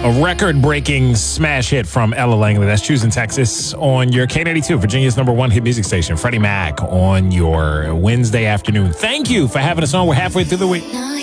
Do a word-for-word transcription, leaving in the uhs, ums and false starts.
A record-breaking smash hit from Ella Langley. That's Choosing Texas on your K ninety-two, Virginia's number one hit music station. Freddie Mac on your Wednesday afternoon. Thank you for having us on. We're halfway through the week.